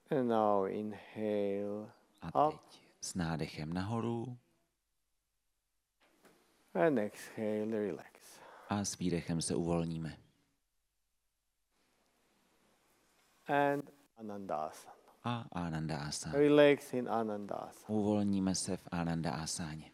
And now inhale A up teď s nádechem nahoru and exhale, relax. a s výdechem se uvolníme. And Anandasana. A Ananda Asana. Relax in Anandasana. Uvolníme se v Ananda Asáně.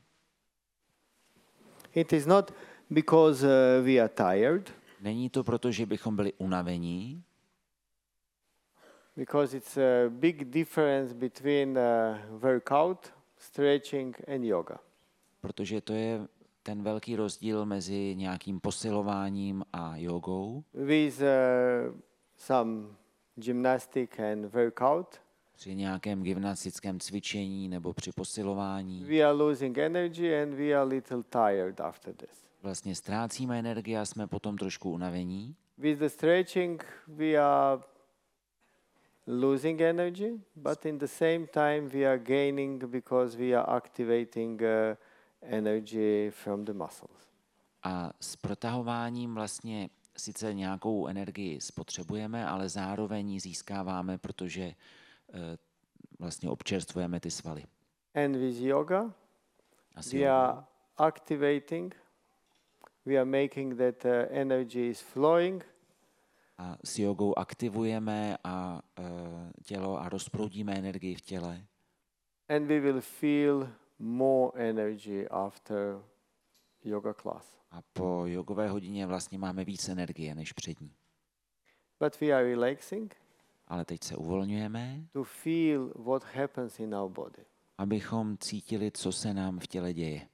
It is not because we are tired, Není to proto, že bychom byli unavení, because it's a big difference between workout, stretching and yoga. protože to je ten velký rozdíl mezi nějakým posilováním a jogou. With some gymnastic and workout, Při nějakém gymnastickém cvičení nebo při posilování we are losing energy and we are little tired after this. vlastně ztrácíme energii a jsme potom trošku unavení. With the stretching, we are losing energy, but in the same time we are gaining because we are activating energy from the muscles. A s protahováním vlastně sice nějakou energii spotřebujeme, ale zároveň ji získáváme, protože vlastně občerstvujeme ty svaly. And with yoga, A s we jogou are activating, we are making that energy is flowing, A s jogou aktivujeme tělo a rozproudíme energii v těle. and we will feel more energy after yoga class. A po jogové hodině vlastně máme víc energie než před ní. But we are relaxing Ale teď se uvolňujeme, to feel what happens in our body. abychom cítili, co se nám v těle děje.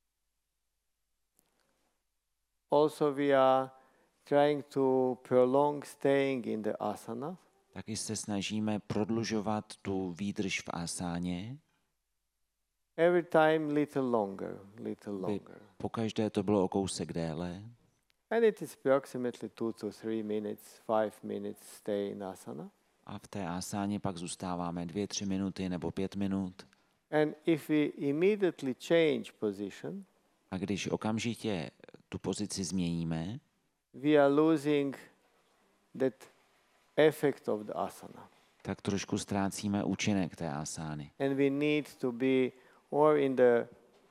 Also, we are trying to prolong staying in the asana. Taky se snažíme prodlužovat tu výdrž v asáně. Every time little longer, little By longer. pokaždé to bylo o kousek déle. And it is approximately 2 to 3 minutes, 5 minutes stay in asana. A v té asáně pak zůstáváme 2-3 minuty nebo 5 minut. And if we immediately change position, A když okamžitě tu pozici změníme, we are losing that effect of the asana. tak trošku ztrácíme účinek té asány. And we need to be or in the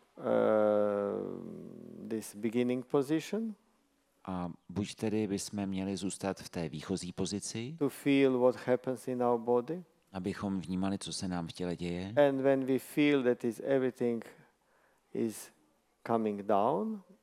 this beginning position A buď tedy bychom měli zůstat v té výchozí pozici, to feel what happens in our body. abychom vnímali, co se nám v těle děje. And when we feel that is everything is coming down,